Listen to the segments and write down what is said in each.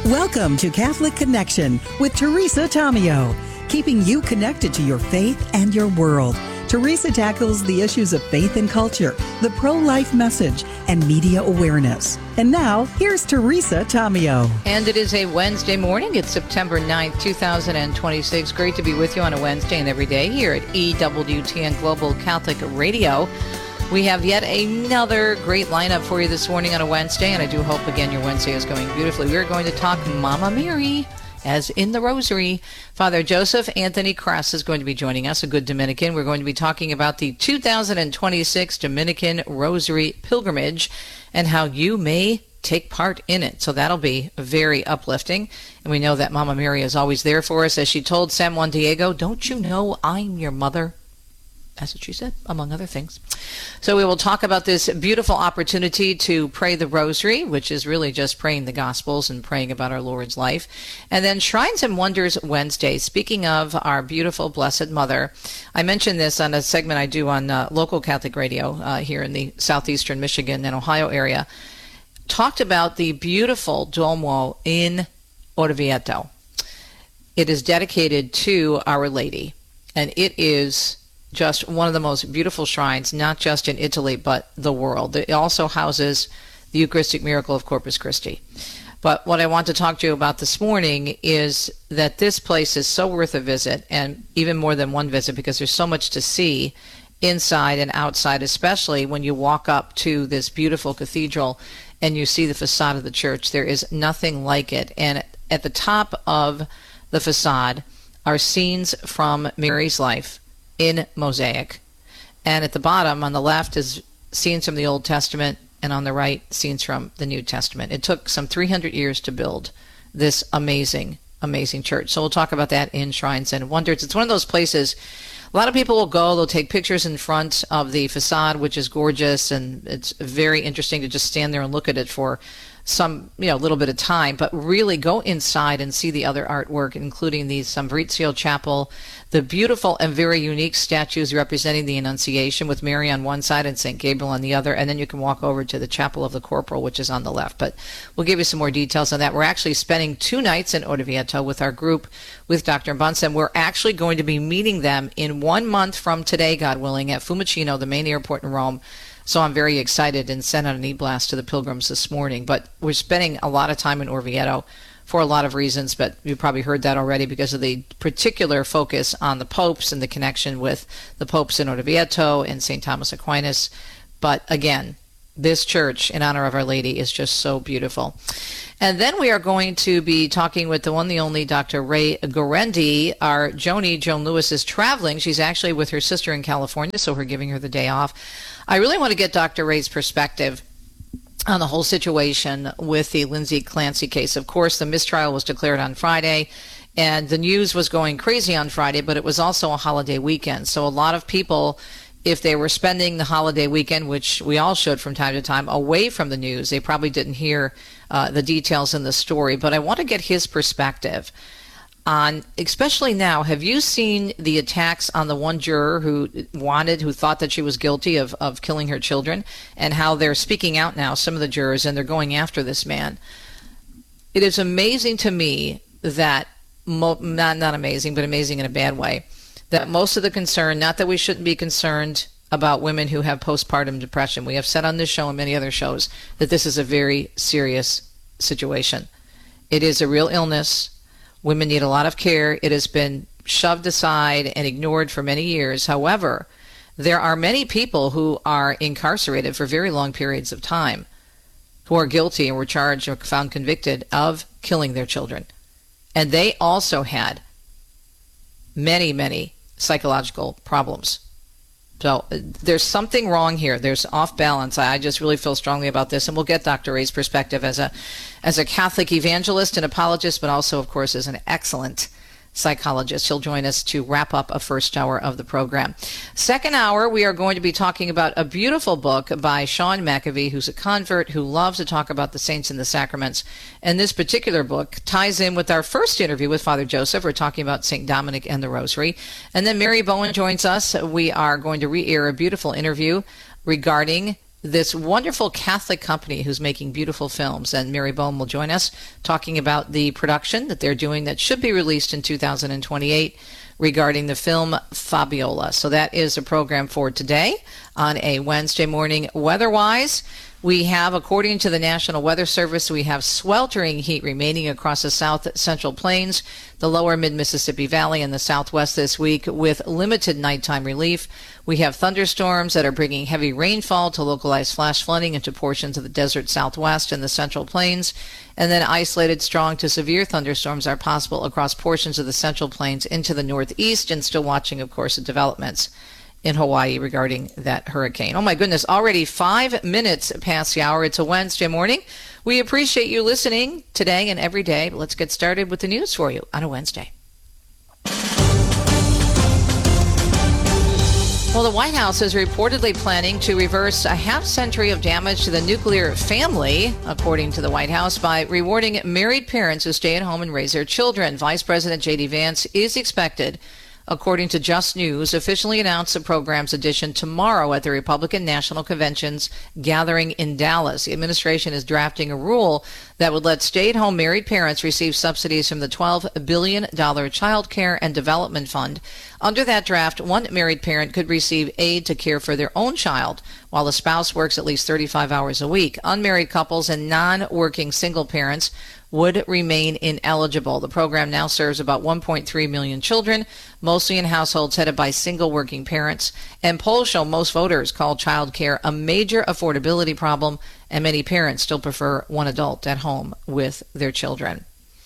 Welcome to Catholic Connection with Teresa Tomeo, keeping you connected to your faith and your world. Teresa tackles the issues of faith and culture, the pro-life message, and media awareness. And now, here's Teresa Tomeo. And it is a Wednesday morning. It's September 9th, 2026. Great to be with you on a Wednesday and every day here at EWTN Global Catholic Radio. We have yet another great lineup for you this morning on a Wednesday, and I do hope, again, your Wednesday is going beautifully. We're going to talk Mama Mary, as in the Rosary. Father Joseph Anthony Kress is going to be joining us, a good Dominican. We're going to be talking about the 2026 Dominican Rosary Pilgrimage and how you may take part in it. So that'll be very uplifting. And we know that Mama Mary is always there for us. As she told San Juan Diego, "Don't you know I'm your mother?" That's what she said, among other things. So we will talk about this beautiful opportunity to pray the Rosary, which is really just praying the Gospels and praying about our Lord's life. And then Shrines and Wonders Wednesday. Speaking of our beautiful Blessed Mother, I mentioned this on a segment I do on local Catholic radio here in the southeastern Michigan and Ohio area. Talked about the beautiful Duomo in Orvieto. It is dedicated to Our Lady, and it is just one of the most beautiful shrines, not just in Italy, but the world. It also houses the Eucharistic miracle of Corpus Christi. But what I want to talk to you about this morning is that this place is so worth a visit, and even more than one visit, because there's so much to see inside and outside, especially when you walk up to this beautiful cathedral and you see the facade of the church. There is nothing like it. And at the top of the facade are scenes from Mary's life in mosaic, and at the bottom on the left is scenes from the Old Testament, and on the right scenes from the New Testament. It took some 300 years to build this amazing church. So we'll talk about that in Shrines and Wonders. It's one of those places a lot of people will go, they'll take pictures in front of the facade, which is gorgeous, and it's very interesting to just stand there and look at it for some, little bit of time, but really go inside and see the other artwork, including the San Fabrizio Chapel, the beautiful and very unique statues representing the Annunciation with Mary on one side and St. Gabriel on the other, and then you can walk over to the Chapel of the Corporal, which is on the left. But we'll give you some more details on that. We're actually spending 2 nights in Orvieto with our group with Dr. Bunsen. We're actually going to be meeting them in 1 month from today, God willing, at Fiumicino, the main airport in Rome. So I'm very excited and sent out an e-blast to the pilgrims this morning. But we're spending a lot of time in Orvieto for a lot of reasons, but you probably heard that already because of the particular focus on the popes and the connection with the popes in Orvieto and St. Thomas Aquinas. But again, this church in honor of Our Lady is just so beautiful. And then we are going to be talking with the one, the only Dr. Ray Guarendi. Our Joan Lewis is traveling. She's actually with her sister in California, so we're giving her the day off. I really want to get Dr. Ray's perspective on the whole situation with the Lindsay Clancy case. Of course, the mistrial was declared on Friday, and the news was going crazy on Friday, but it was also a holiday weekend. So a lot of people, if they were spending the holiday weekend, which we all should from time to time, away from the news, they probably didn't hear the details in the story. But I want to get his perspective on, especially now, have you seen the attacks on the one juror who thought that she was guilty of killing her children, and how they're speaking out now, some of the jurors, and they're going after this man? It is amazing to me that, not amazing, but amazing in a bad way, that most of the concern, not that we shouldn't be concerned about women who have postpartum depression. We have said on this show and many other shows that this is a very serious situation. It is a real illness. Women need a lot of care. It has been shoved aside and ignored for many years. However, there are many people who are incarcerated for very long periods of time who are guilty and were charged or found convicted of killing their children. And they also had many psychological problems. So there's something wrong here. There's off balance. I just really feel strongly about this, and we'll get Dr. Ray's perspective as a Catholic evangelist and apologist, but also, of course, as an excellent psychologist. He'll join us to wrap up a first hour of the program. Second hour, we are going to be talking about a beautiful book by Sean McAvee, who's a convert who loves to talk about the saints and the sacraments. And this particular book ties in with our first interview with Father Joseph. We're talking about St. Dominic and the Rosary. And then Mary Bowen joins us. We are going to re-air a beautiful interview regarding this wonderful Catholic company who's making beautiful films. And Mary Bohm will join us talking about the production that they're doing that should be released in 2028 regarding the film Fabiola. So that is a program for today on a Wednesday morning. Weather-wise, we have, according to the National Weather Service, we have sweltering heat remaining across the south central plains, the lower mid-Mississippi Valley, and the southwest this week with limited nighttime relief. We have thunderstorms that are bringing heavy rainfall to localized flash flooding into portions of the desert southwest and the central plains. And then isolated strong to severe thunderstorms are possible across portions of the central plains into the northeast, and still watching, of course, the developments in Hawaii regarding that hurricane. Oh my goodness, already 5 minutes past the hour. It's a Wednesday morning. We appreciate you listening today and every day. Let's get started with the news for you on a Wednesday. Well, the White House is reportedly planning to reverse a half-century of damage to the nuclear family, according to the White House, by rewarding married parents who stay at home and raise their children. Vice President J.D. Vance is expected, according to Just News, officially announce the program's addition tomorrow at the Republican National Convention's gathering in Dallas. The administration is drafting a rule that would let stay-at-home married parents receive subsidies from the $12 billion Child Care and Development Fund. Under that draft, one married parent could receive aid to care for their own child, while a spouse works at least 35 hours a week. Unmarried couples and non-working single parents would remain ineligible. The program now serves about 1.3 million children, mostly in households headed by single working parents. And polls show most voters call child care a major affordability problem, and many parents still prefer one adult at home with their children.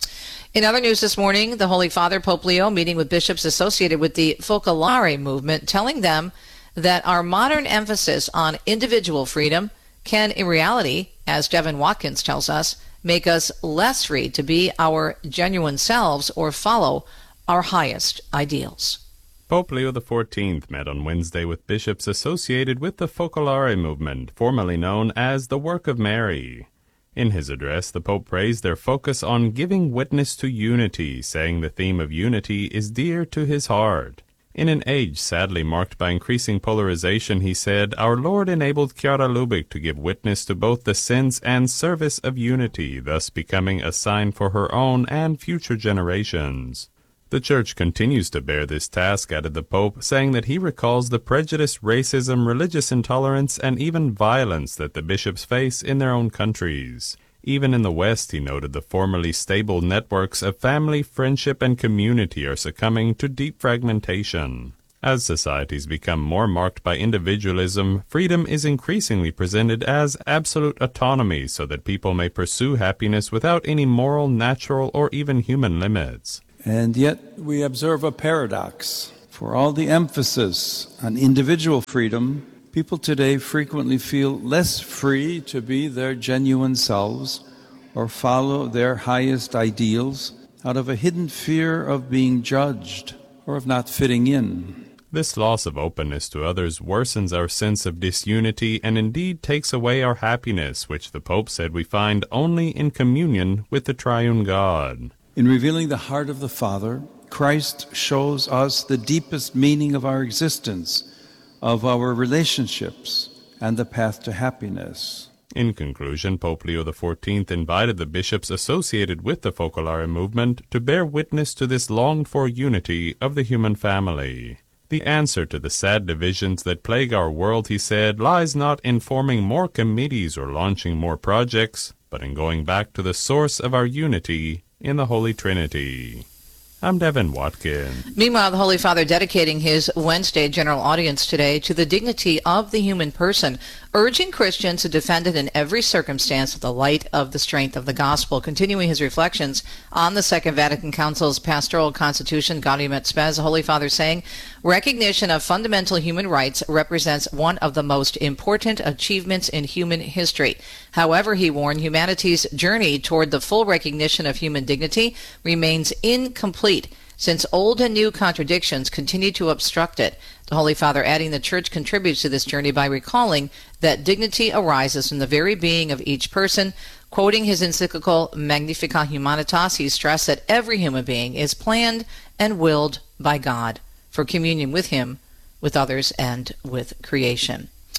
In other news this morning, the Holy Father, Pope Leo, meeting with bishops associated with the Focolare movement, telling them that our modern emphasis on individual freedom can, in reality, as Devin Watkins tells us, make us less free to be our genuine selves or follow our highest ideals. Pope Leo XIV met on Wednesday with bishops associated with the Focolare movement, formerly known as the Work of Mary. In his address, the Pope praised their focus on giving witness to unity, saying the theme of unity is dear to his heart. In an age sadly marked by increasing polarization, he said, our Lord enabled Chiara Lubich to give witness to both the sense and service of unity, thus becoming a sign for her own and future generations. The Church continues to bear this task, added the Pope, saying that he recalls the prejudice, racism, religious intolerance, and even violence that the bishops face in their own countries. Even in the West, he noted, the formerly stable networks of family, friendship, and community are succumbing to deep fragmentation. As societies become more marked by individualism, freedom is increasingly presented as absolute autonomy so that people may pursue happiness without any moral, natural, or even human limits. And yet we observe a paradox. For all the emphasis on individual freedom, people today frequently feel less free to be their genuine selves or follow their highest ideals out of a hidden fear of being judged or of not fitting in. This loss of openness to others worsens our sense of disunity and indeed takes away our happiness, which the Pope said we find only in communion with the triune God. In revealing the heart of the Father, Christ shows us the deepest meaning of our existence, of our relationships, and the path to happiness. In conclusion, Pope Leo XIV invited the bishops associated with the Focolare movement to bear witness to this longed-for unity of the human family. The answer to the sad divisions that plague our world, he said, lies not in forming more committees or launching more projects, but in going back to the source of our unity in the Holy Trinity. I'm Devin Watkins. Meanwhile, the Holy Father dedicating his Wednesday general audience today to the dignity of the human person, urging Christians to defend it in every circumstance with the light of the strength of the gospel. Continuing his reflections on the Second Vatican Council's Pastoral Constitution, Gaudium et Spes, the Holy Father saying, recognition of fundamental human rights represents one of the most important achievements in human history. However, he warned, humanity's journey toward the full recognition of human dignity remains incomplete, since old and new contradictions continue to obstruct it. The Holy Father adding the Church contributes to this journey by recalling that dignity arises from the very being of each person. Quoting his encyclical Magnificat Humanitas, he stressed that every human being is planned and willed by God for communion with him, with others, and with creation.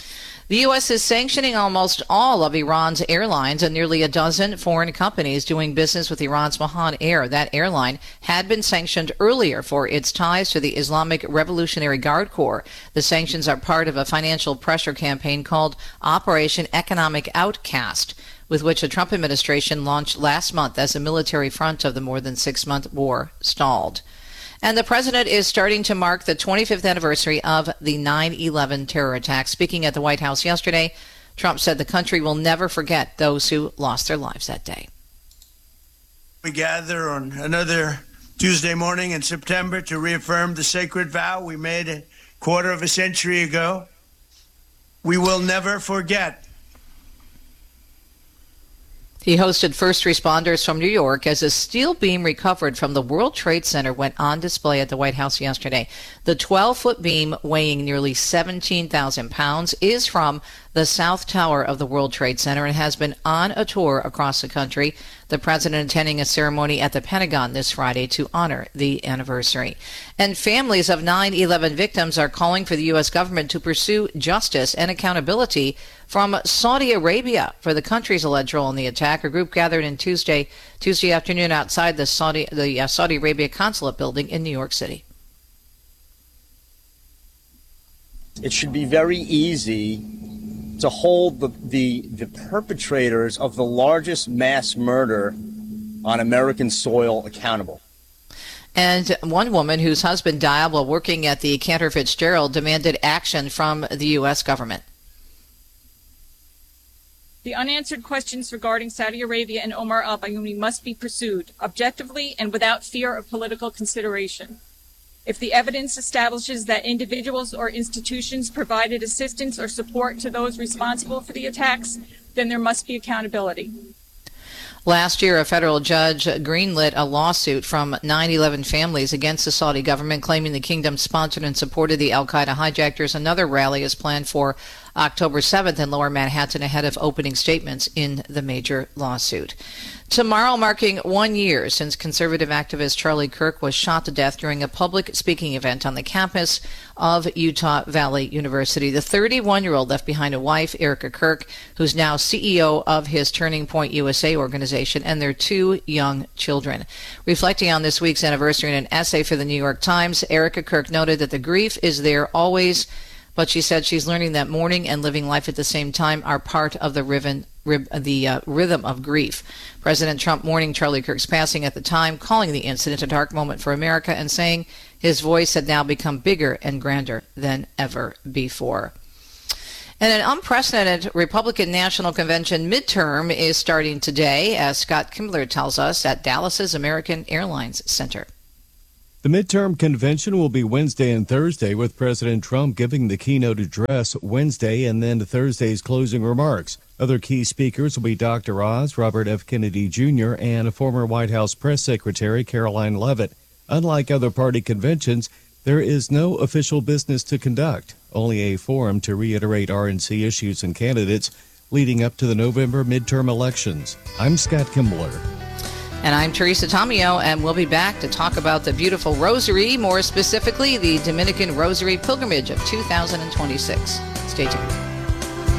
The U.S. is sanctioning almost all of Iran's airlines and nearly a dozen foreign companies doing business with Iran's Mahan Air. That airline had been sanctioned earlier for its ties to the Islamic Revolutionary Guard Corps. The sanctions are part of a financial pressure campaign called Operation Economic Outcast, with which the Trump administration launched last month as the military front of the more than 6-month war stalled. And the president is starting to mark the 25th anniversary of the 9/11 terror attack. Speaking at the White House yesterday, Trump said the country will never forget those who lost their lives that day. We gather on another Tuesday morning in September to reaffirm the sacred vow we made a quarter of a century ago. We will never forget. He hosted first responders from New York as a steel beam recovered from the World Trade Center went on display at the White House yesterday. The 12-foot beam, weighing nearly 17,000 pounds, is from the South Tower of the World Trade Center and has been on a tour across the country. The president attending a ceremony at the Pentagon this Friday to honor the anniversary. And families of 9/11 victims are calling for the U.S. government to pursue justice and accountability from Saudi Arabia for the country's alleged role in the attack. A group gathered in Tuesday afternoon outside the Saudi Arabia consulate building in New York City. It should be very easy to hold the perpetrators of the largest mass murder on American soil accountable. And one woman whose husband died while working at the Cantor Fitzgerald demanded action from the U.S. government. The unanswered questions regarding Saudi Arabia and Omar al-Bayoumi must be pursued objectively and without fear of political consideration. If the evidence establishes that individuals or institutions provided assistance or support to those responsible for the attacks, then there must be accountability. Last year, a federal judge greenlit a lawsuit from 9/11 families against the Saudi government, claiming the kingdom sponsored and supported the al-Qaeda hijackers. Another rally is planned for October 7th in Lower Manhattan ahead of opening statements in the major lawsuit. Tomorrow, marking 1 year since conservative activist Charlie Kirk was shot to death during a public speaking event on the campus of Utah Valley University. The 31-year-old left behind a wife, Erica Kirk, who's now CEO of his Turning Point USA organization, and their 2 young children. Reflecting on this week's anniversary in an essay for the New York Times, Erica Kirk noted that the grief is there always, but she said she's learning that mourning and living life at the same time are part of the rhythm of grief. President Trump mourning Charlie Kirk's passing at the time, calling the incident a dark moment for America and saying his voice had now become bigger and grander than ever before. And an unprecedented Republican National Convention midterm is starting today, as Scott Kimbler tells us at Dallas's American Airlines Center. The midterm convention will be Wednesday and Thursday, with President Trump giving the keynote address Wednesday and then Thursday's closing remarks. Other key speakers will be Dr. Oz, Robert F. Kennedy Jr., and former White House Press Secretary Caroline Leavitt. Unlike other party conventions, there is no official business to conduct, only a forum to reiterate RNC issues and candidates leading up to the November midterm elections. I'm Scott Kimbler. And I'm Teresa Tomeo, and we'll be back to talk about the beautiful Rosary, more specifically the Dominican Rosary Pilgrimage of 2026. Stay tuned.